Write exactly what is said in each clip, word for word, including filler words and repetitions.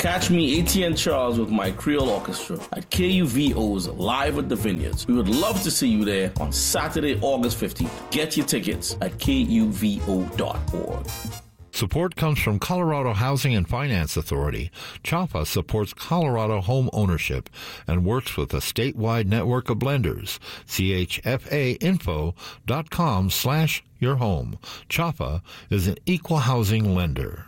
Catch me, A T N Charles, with my Creole Orchestra at K U V O's Live at the Vineyards. We would love to see you there on Saturday, August fifteenth. Get your tickets at K U V O dot org. Support comes from Colorado Housing and Finance Authority. CHAPA supports Colorado home ownership and works with a statewide network of lenders. C H F A info dot com slash your home. CHAPA is an equal housing lender.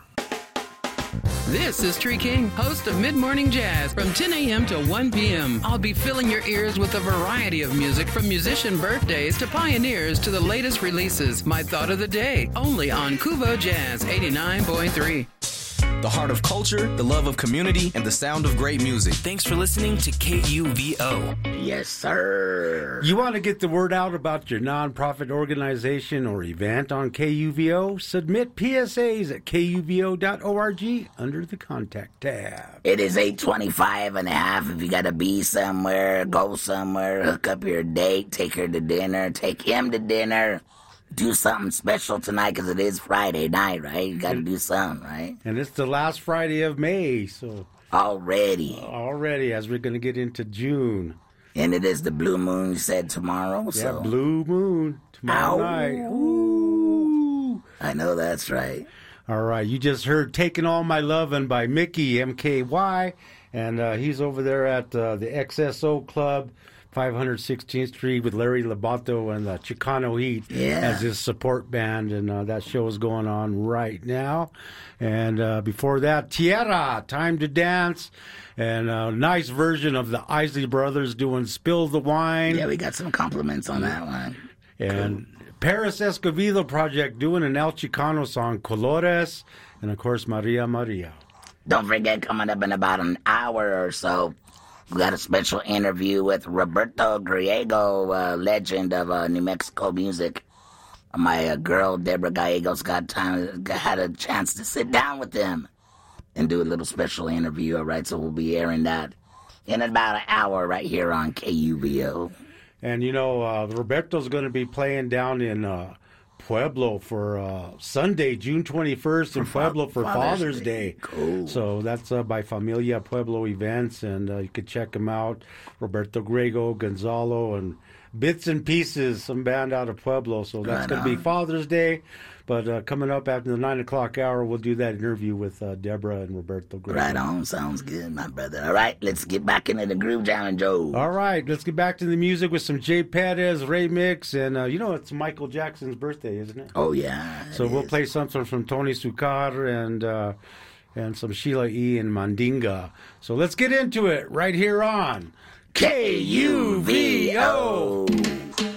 This is Tree King, host of Mid Morning Jazz from ten a.m. to one p.m. I'll be filling your ears with a variety of music from musician birthdays to pioneers to the latest releases. My thought of the day, only on Kuvo Jazz eighty-nine point three. The heart of culture, the love of community, and the sound of great music. Thanks for listening to K U V O. Yes, sir. You want to get the word out about your nonprofit organization or event on K U V O? Submit P S As at K U V O dot org under the Contact tab. It is eight twenty-five and a half. If you got to be somewhere, go somewhere, hook up your date, take her to dinner, take him to dinner. Do something special tonight because it is Friday night, right? You got to do something, right? And it's the last Friday of May, so... Already. Already, as we're going to get into June. And it is the blue moon, you said, tomorrow, yeah, so... blue moon tomorrow Ow. night. Ooh. I know that's right. All right, you just heard Taking All My Lovin' by Mickey, M K Y, and uh, he's over there at uh, the X S O Club, five sixteenth Street, with Larry Labato and the Chicano Heat yeah. as his support band, and uh, that show is going on right now. And uh, before that, Tierra, Time to Dance, and a nice version of the Isley Brothers doing Spill the Wine. Yeah, we got some compliments on that one. And cool. Paris Escovedo Project doing an El Chicano song, Colores, and of course, Maria Maria. Don't forget, coming up in about an hour or so, we got a special interview with Roberto Griego, uh, legend of uh, New Mexico music. My uh, girl, Deborah Gallegos, got time, had a chance to sit down with him and do a little special interview, all right? So we'll be airing that in about an hour right here on K U V O. And, you know, uh, Roberto's going to be playing down in uh, Pueblo for uh, Sunday, June twenty-first, in Pueblo for Father's, Father's Day. Day. Cool. So that's uh, by Familia Pueblo Events, and uh, you can check them out. Roberto Grego, Gonzalo, and Bits and Pieces, some band out of Pueblo. So that's Right going to be on. Father's Day. But uh, coming up after the nine o'clock hour, we'll do that interview with uh, Deborah and Roberto Grego. Right on. Sounds good, my brother. All right, let's get back into the groove, John and Joe. All right, let's get back to the music with some Jay Perez, Ray Mix, and uh, you know it's Michael Jackson's birthday, isn't it? Oh, yeah. So it we'll is. play something from Tony Sucar and uh, and some Sheila E. and Mandinga. So let's get into it right here on K U V O.